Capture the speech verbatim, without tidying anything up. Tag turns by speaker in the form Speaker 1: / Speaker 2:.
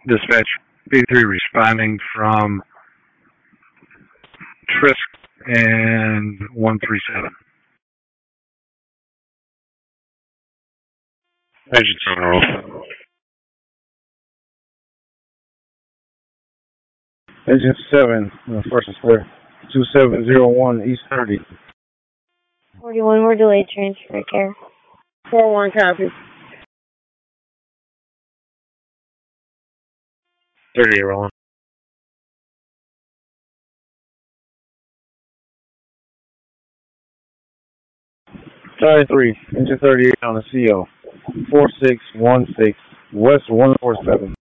Speaker 1: Dispatch B three responding from Trisk and one three seven. Agent seven roll.
Speaker 2: Agent seven, uh, first is clear. two seven zero one East thirty.
Speaker 3: forty-one, we're delayed transfer care.
Speaker 4: four one, copy.
Speaker 1: thirty-eight rolling.
Speaker 2: thirty-three, Engine thirty-eight on the C O. four six one six, West one four seven.